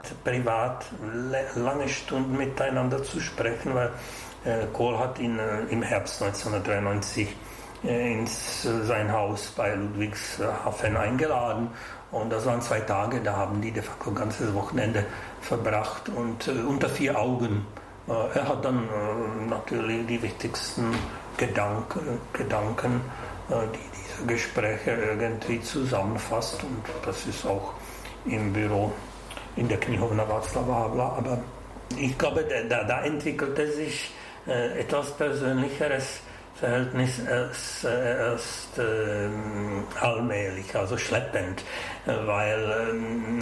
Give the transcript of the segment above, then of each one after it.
privat lange Stunden miteinander zu sprechen, weil Kohl hat ihn im Herbst 1993 in sein Haus bei Ludwigshafen eingeladen. Und das waren 2 Tage, da haben die de facto ein ganzes Wochenende verbracht und unter 4 Augen. Er hat dann natürlich die wichtigsten Gedanken, die diese Gespräche irgendwie zusammenfasst. Und das ist auch im Büro in der Knihovna Václava Havla. Aber ich glaube, da entwickelte sich etwas Persönlicheres Verhältnis erst allmählich, also schleppend, weil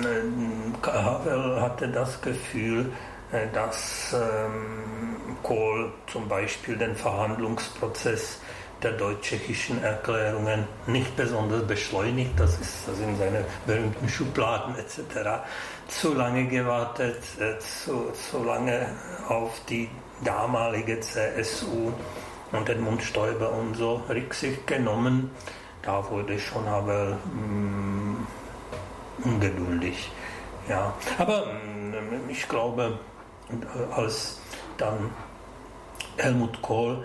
Havel hatte das Gefühl, dass Kohl zum Beispiel den Verhandlungsprozess der deutsch-tschechischen Erklärungen nicht besonders beschleunigt, das sind seine berühmten Schubladen etc., zu lange gewartet, zu lange auf die damalige CSU und den Mund Stoiber und so Rücksicht genommen. Da wurde schon Havel ungeduldig. Ja. Aber ich glaube, als dann Helmut Kohl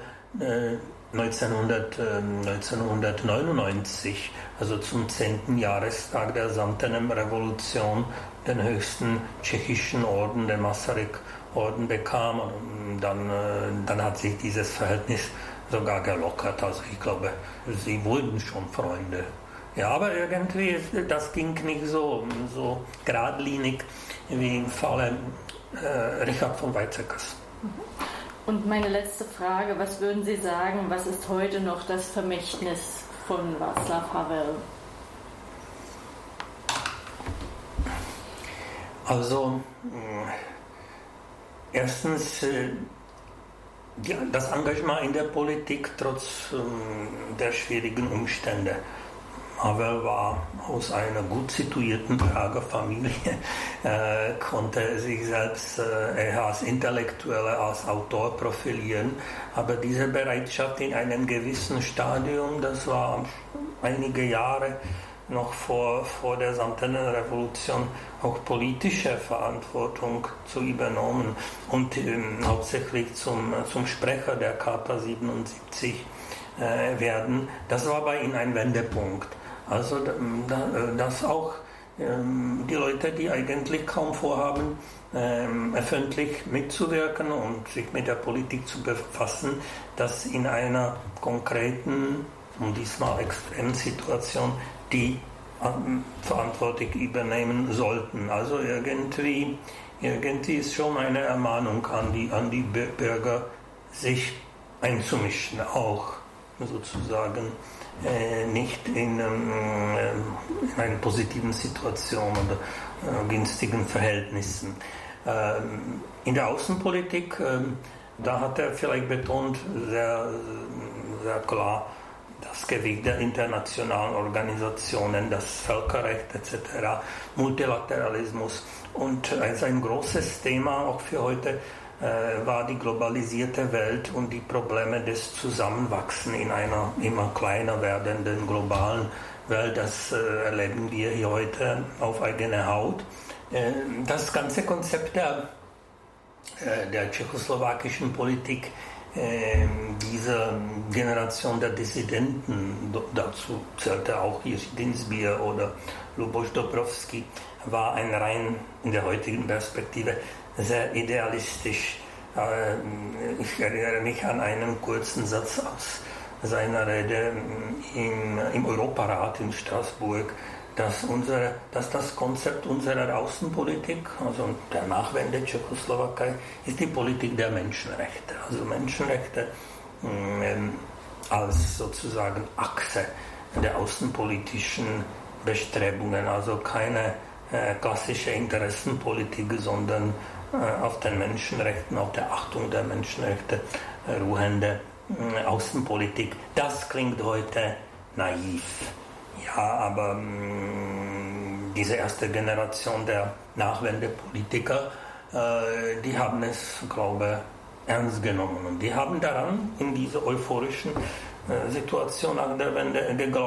1999, also zum 10. Jahrestag der Samtenem-Revolution, den höchsten tschechischen Orden, den Masaryk-Orden bekam. Und dann hat sich dieses Verhältnis sogar gelockert. Also ich glaube, sie wurden schon Freunde. Ja, aber irgendwie, das ging nicht so geradlinig wie im Falle Richard von Weizsäckers. Und meine letzte Frage, was würden Sie sagen, was ist heute noch das Vermächtnis von Václav Havel? Also, erstens das Engagement in der Politik trotz der schwierigen Umstände. Havel war aus einer gut situierten Prager Familie, konnte sich selbst eher als Intellektueller, als Autor profilieren, aber diese Bereitschaft in einem gewissen Stadium, das war einige Jahre noch vor der Samtenem-Revolution, auch politische Verantwortung zu übernehmen und hauptsächlich zum Sprecher der Charta 77 werden, das war bei ihm ein Wendepunkt. Also dass auch die Leute, die eigentlich kaum vorhaben, öffentlich mitzuwirken und sich mit der Politik zu befassen, dass in einer konkreten und diesmal extremen Situation die Verantwortung übernehmen sollten. Also irgendwie ist schon eine Ermahnung an die Bürger, sich einzumischen, auch sozusagen nicht in einer positiven Situation oder günstigen Verhältnissen. In der Außenpolitik, da hat er vielleicht betont, sehr, sehr klar, das Gewicht der internationalen Organisationen, das Völkerrecht etc., Multilateralismus. Und ein großes Thema auch für heute war die globalisierte Welt und die Probleme des Zusammenwachsens in einer immer kleiner werdenden globalen Welt. Das erleben wir hier heute auf eigene Haut. Das ganze Konzept der tschechoslowakischen Politik, diese Generation der Dissidenten, dazu zählte auch Jiří Dienstbier oder Luboš Dobrovský, war ein rein in der heutigen Perspektive sehr idealistisch. Ich erinnere mich an einen kurzen Satz aus seiner Rede im Europarat in Straßburg, dass das Konzept unserer Außenpolitik, also der Nachwende Tschechoslowakei, ist die Politik der Menschenrechte. Also Menschenrechte als sozusagen Achse der außenpolitischen Bestrebungen, also keine klassische Interessenpolitik, sondern auf den Menschenrechten, auf der Achtung der Menschenrechte ruhende Außenpolitik. Das klingt heute naiv. Ja, aber diese erste Generation der Nachwendepolitiker, die haben es, glaube ich, ernst genommen. Und die haben daran, in dieser euphorischen Situation nach der Wende geglaubt.